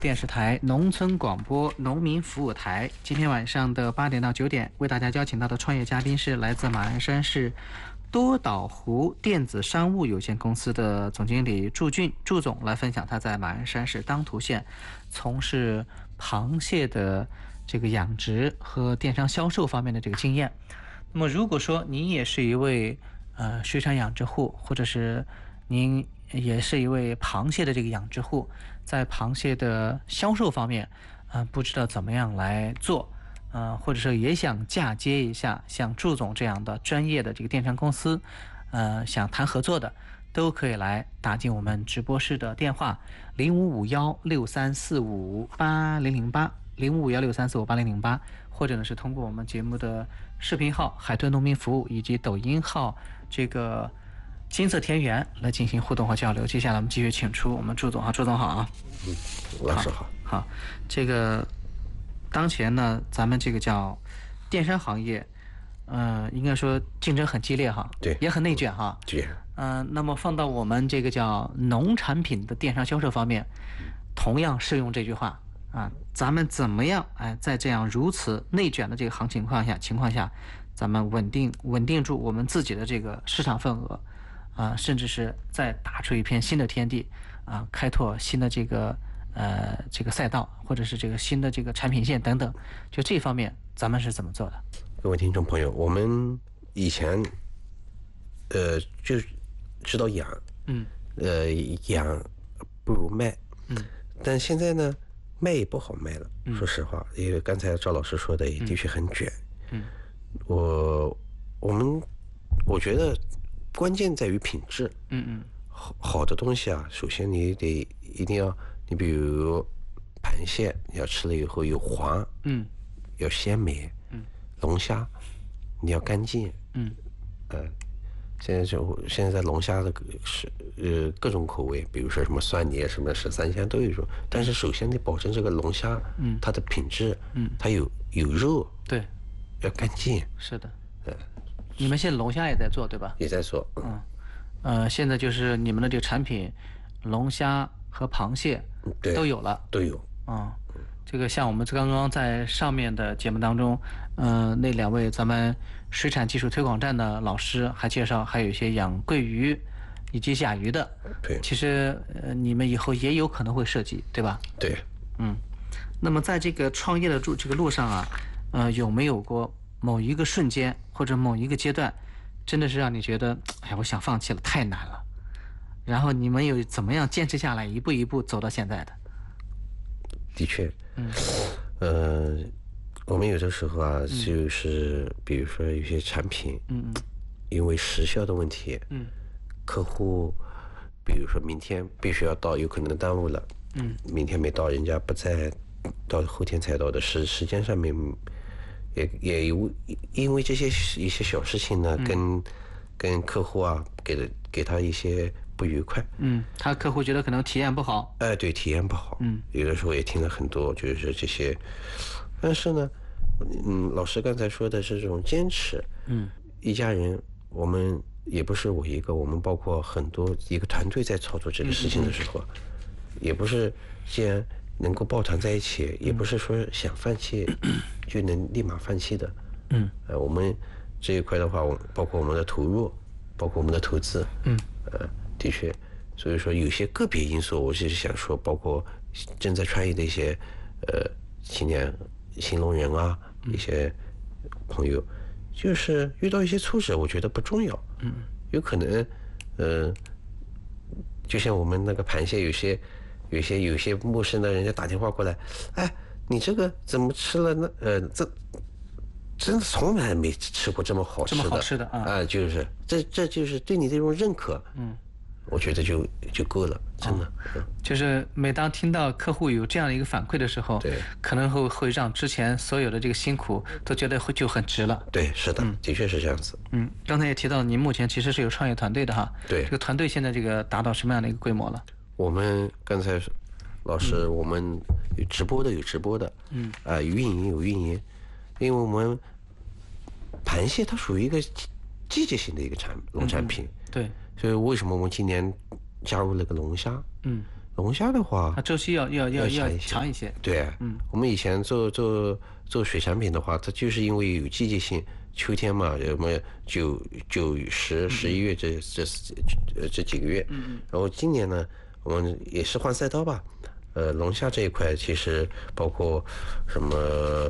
电视台农村广播农民服务台，今天晚上的8点到9点，为大家邀请到的创业嘉宾是来自马鞍山市多岛湖电子商务有限公司的总经理祝总，来分享他在马鞍山市当涂县从事螃蟹的这个养殖和电商销售方面的这个经验。那么如果说您也是一位水产养殖户，或者是您也是一位螃蟹的这个养殖户，在螃蟹的销售方面，不知道怎么样来做，或者说也想嫁接一下像祝总这样的专业的这个电商公司，想谈合作的，都可以来打进我们直播室的电话055163458008055163458008，或者呢是通过我们节目的视频号海豚农民服务以及抖音号这个金色田园来进行互动和交流。接下来我们继续请出我们祝总。祝总好啊。 老师好。 好，这个当前呢，咱们这个叫电商行业，应该说竞争很激烈哈， 对， 也很内卷哈。 对。 那么放到我们这个叫农产品的电商销售方面，同样适用这句话啊，咱们怎么样在这样如此内卷的这个情况下，咱们稳定住我们自己的这个市场份额。甚至是再打出一片新的天地开拓新的这个赛道，或者是这个新的这个产品线等等，就这方面咱们是怎么做的？ 各位听众朋友，我们以前就知道养，养不如卖，但现在呢，卖也不好卖了，说实话，因为刚才赵老师说的也的确很卷，我觉得关键在于品质，好的东西啊，首先你一定要，你比如螃蟹，你要吃了以后有黄，要鲜美，龙虾你要干净，现在龙虾的各种口味，比如说什么蒜泥、什么13香都有一种，但是首先得保证这个龙虾，它的品质，它有肉， 对， 要干净， 是的，你们现在龙虾也在做对吧？ 也在做， 现在就是你们的这个产品，龙虾和螃蟹都有了， 都有， 这个像我们刚刚在上面的节目当中，那2位咱们水产技术推广站的老师还介绍，还有一些养桂鱼以及甲鱼的， 对， 其实你们以后也有可能会涉及，对吧？ 对， 那么在这个创业的这个路上有没有过某一个瞬间或者某一个阶段，真的是让你觉得，我想放弃了，太难了，然后你们有怎么样坚持下来，一步一步走到现在的？ 的确，我们有的时候就是比如说有些产品，因为时效的问题，客户比如说明天必须要到，有可能耽误了，明天没到，人家不在，到后天才到的，时间上面也因为这些一些小事情呢，跟客户给他一些不愉快， 他客户觉得可能体验不好， 对，体验不好，有的时候也听了很多，就是这些，但是呢，老师刚才说的是这种坚持，一家人，我们也不是我一个，我们包括很多一个团队在操作这个事情的时候，也不是既然能够抱团在一起，也不是说想放弃就能立马放弃的，我们这一块的话，包括我们的投入，包括我们的投资，的确，所以说有些个别因素，我是想说，包括正在创业的一些青年新农人一些朋友，就是遇到一些挫折，我觉得不重要，有可能就像我们那个螃蟹，有些陌生的人家打电话过来，你这个怎么吃了呢？这真的从来没吃过这么好吃的，就是这就是对你这种认可，我觉得就够了，真的。 就是每当听到客户有这样的一个反馈的时候， 对， 可能会让之前所有的这个辛苦都觉得就很值了。 对，是的，的确是这样子。 刚才也提到您目前其实是有创业团队的哈。 对， 这个团队现在这个达到什么样的一个规模了？ 我们刚才老师，我们有直播的，有运营有运营，因为我们螃蟹它属于一个季节性的一个农产品， 对。 所以为什么我们今年加入了个龙虾？ 龙虾的话， 它周期要长一些。 对，我们以前做水产品的话，它就是因为有季节性，秋天嘛，什么9、10、11月这几个月，然后今年呢，我们也是换赛道吧，龙虾这一块其实包括什么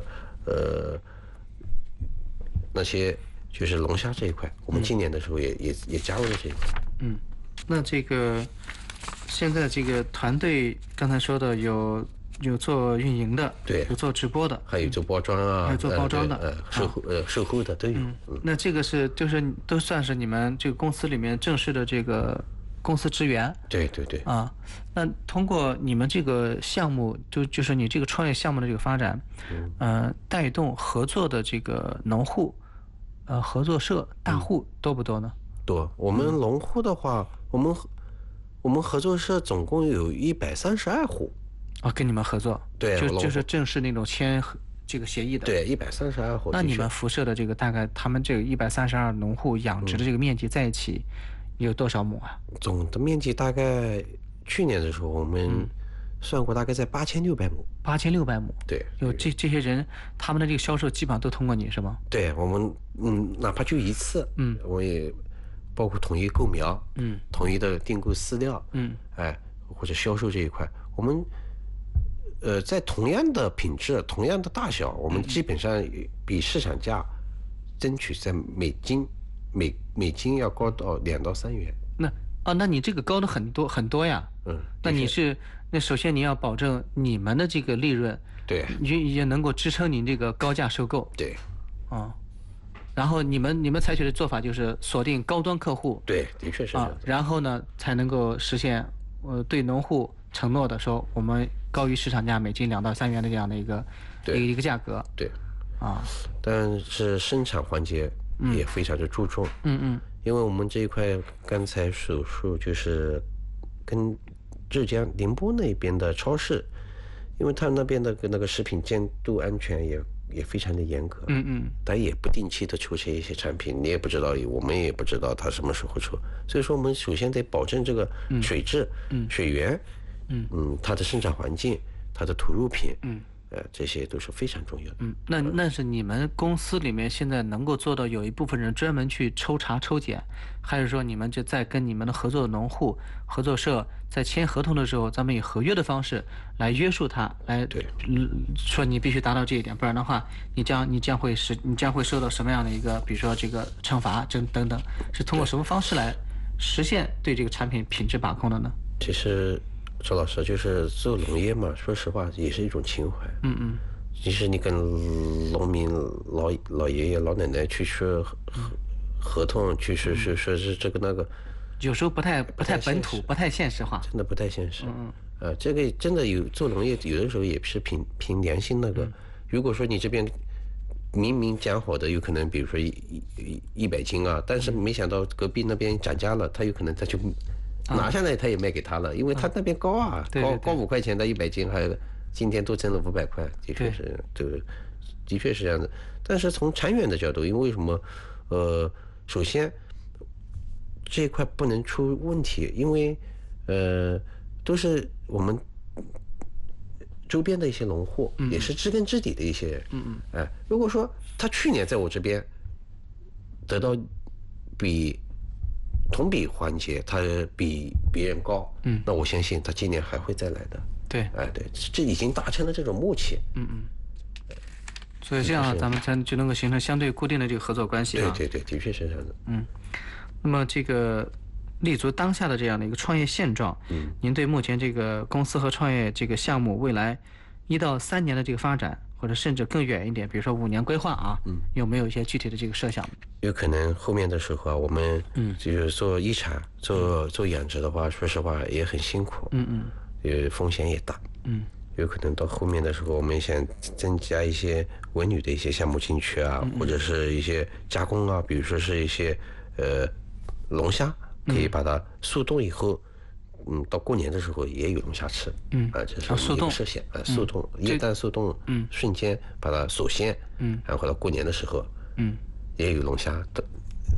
那些就是龙虾这一块，我们今年的时候也加入了这一块。 那这个现在这个团队刚才说的有做运营的， 对， 有做直播的， 还有做包装啊， 还有做包装的， 售后的都有。 那这个就是都算是你们这个公司里面正式的这个公司职员。 对啊，那通过你们这个项目，就是你这个创业项目的这个发展，带动合作的这个农户、合作社、大户多不多呢？ 多。我们农户的话，我们合作社总共有132户。 跟你们合作， 对， 就是正式那种签这个协议的。 对，132户。 那你们辐射的这个大概他们这个132农户养殖的这个面积在一起有多少亩啊？ 总的面积大概去年的时候我们算过，大概在8600亩。 8600亩。 对， 有这些人，他们的这个销售基本上都通过你是吗？ 对，我们哪怕就一次，我也包括统一购苗，统一的订购饲料，或者销售这一块，我们在同样的品质、同样的大小，我们基本上比市场价争取在每斤要高到2到3元。 那你这个高的很多呀。那首先你要保证你们的这个利润， 对， 也能够支撑您这个高价收购。 对， 然后你们采取的做法就是锁定高端客户。 对，的确是这样。 然后呢，才能够实现对农户承诺的说，我们高于市场价每斤2到3元的这样的一个价格。 对，但是生产环节也非常的注重。因为我们这一块刚才所述，就是跟浙江宁波那边的超市，因为他那边的那个食品监督安全也非常的严格。但也不定期的出现一些产品，你也不知道，我们也不知道它什么时候出，所以说我们首先得保证这个水质、水源，它的生产环境、它的投入品，这些都是非常重要的。 那是你们公司里面现在能够做到有一部分人专门去抽查抽检，还是说你们就在跟你们的合作农户、合作社在签合同的时候，咱们以合约的方式来约束他，来说你必须达到这一点，不然的话，你将会受到什么样的一个，比如说这个惩罚等等，是通过什么方式来实现对这个产品品质把控的呢？ 其实周老师，就是做农业嘛，说实话也是一种情怀。其实你跟农民老爷爷老奶奶去说合同，去说是这个那个， 有时候不太本土，不太现实化， 真的不太现实。这个真的做农业有的时候也是凭良心那个。如果说你这边明明讲好的，有可能比如说100斤啊，但是没想到隔壁那边涨价了，他有可能他就拿下来，他也卖给他了，因为他那边高啊，高5块钱到100斤，还有今天都挣了500块，的确是的确是这样的。但是从长远的角度，因为什么？首先这一块不能出问题，因为都是我们周边的一些农户，也是知根知底的一些人。如果说他去年在我这边得到比同比环节他比别人高，那我相信他今年还会再来的。 对， 对，这已经达成了这种默契。 所以这样咱们才就能够形成相对固定的这个合作关系。 对，的确是这样的。 那么这个立足当下的这样的一个创业现状，您对目前这个公司和创业这个项目未来1到3年的这个发展，或者甚至更远一点，比如说5年规划啊，有没有一些具体的这个设想？ 有可能后面的时候啊，我们就是做一产、做养殖的话，说实话也很辛苦，风险也大，有可能到后面的时候，我们想增加一些文旅的一些项目进去啊，或者是一些加工啊，比如说是一些龙虾，可以把它速冻以后，到过年的时候也有龙虾吃，这是一个设想，速冻，一旦速冻，瞬间把它锁鲜，然后到过年的时候，也有龙虾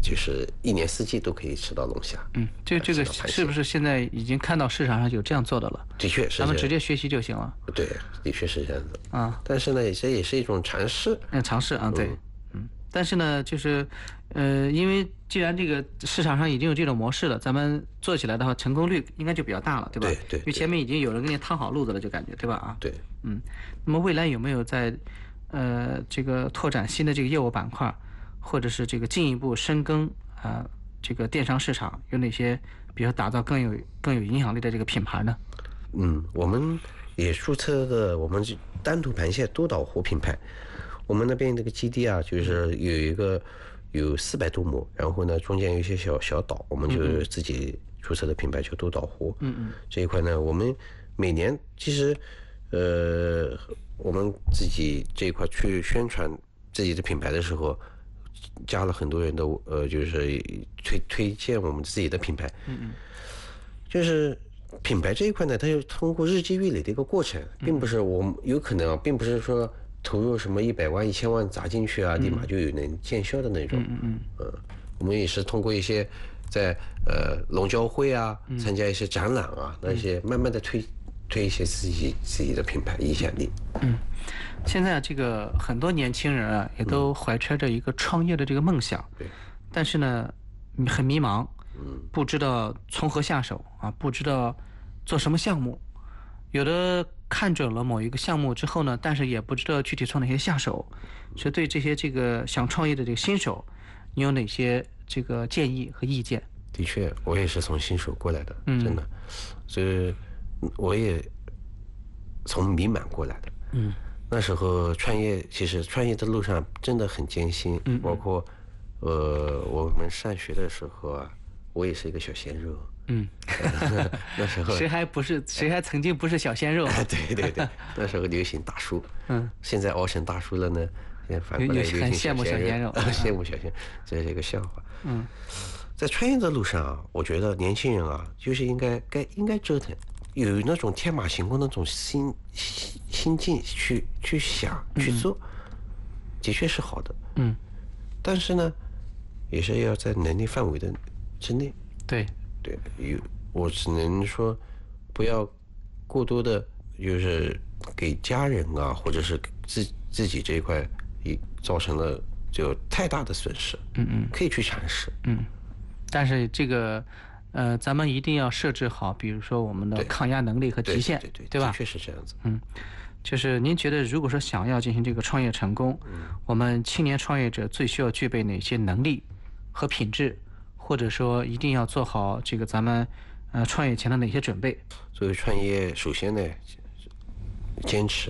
就是一年四季都可以吃到龙虾。 这个是不是现在已经看到市场上有这样做的了？ 的确是， 咱们直接学习就行了。 对，的确是这样子啊。但是呢，这也是一种尝试。 尝试啊，对，但是呢，就是，因为既然这个市场上已经有这种模式了，咱们做起来的话，成功率应该就比较大了，对吧？ 对。 因为前面已经有人给你趟好路子了，就感觉，对吧？啊， 对。 那么未来有没有在，这个拓展新的这个业务板块，或者是这个进一步深耕这个电商市场，有哪些，比如打造更有影响力的这个品牌呢？ 我们也注册了我们丹徒螃蟹多岛湖品牌。我们那边这个基地啊，就是有400多亩，然后呢，中间有一些小岛，我们就自己注册的品牌叫多岛湖。这一块呢，我们每年其实，我们自己这一块去宣传自己的品牌的时候，加了很多人的就是推荐我们自己的品牌。就是品牌这一块呢，它是通过日积月累的一个过程，并不是我们有可能，并不是说投入什么100万、1000万砸进去啊，立马就有能见效的那种。我们也是通过一些在龙交会啊，参加一些展览啊，那些慢慢的推一些自己的品牌影响力。 现在这个很多年轻人啊，也都怀揣着一个创业的这个梦想， 对， 但是呢，很迷茫，不知道从何下手啊，不知道做什么项目，有的看准了某一个项目之后呢，但是也不知道具体从哪些下手，所以对这些这个想创业的这个新手，你有哪些这个建议和意见？ 的确，我也是从新手过来的，真的，所以我也从迷茫过来的。那时候其实创业的路上真的很艰辛，包括我们上学的时候啊，我也是一个小鲜肉。那时候谁还曾经不是小鲜肉？ 对，那时候流行大叔，现在熬成大叔了呢，现在反过来流行羡慕小鲜肉， 羡慕小鲜，这是一个笑话。在创业的路上啊，我觉得年轻人啊，就是应该折腾，有那种天马行空的那种心境去想去做，的确是好的。但是呢，也是要在能力范围的之内。 对， 我只能说，不要过多的，就是给家人啊，或者是自己这一块造成了就太大的损失。可以去尝试。 但是这个咱们一定要设置好，比如说我们的抗压能力和极限，对吧？ 的确是这样子。 就是您觉得，如果说想要进行这个创业成功，我们青年创业者最需要具备哪些能力和品质，或者说一定要做好这个咱们创业前的哪些准备？ 作为创业，首先呢，坚持。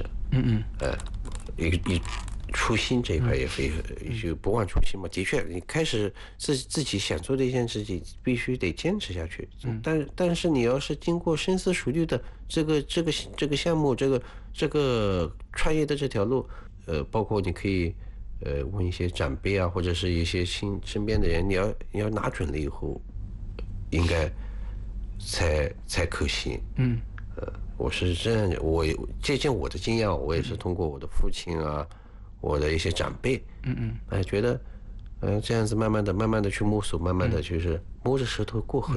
初心这一块也非就不忘初心嘛。的确，你开始自己想做的一件事情，必须得坚持下去。但是你要是经过深思熟虑的这个项目，这个创业的这条路，包括你可以问一些长辈啊，或者是一些身边的人，你要拿准了以后，应该才可行。我是这样，我借鉴我的经验，我也是通过我的父亲啊。我的一些长辈，觉得，这样子慢慢的去摸索，慢慢的就是摸着石头过河。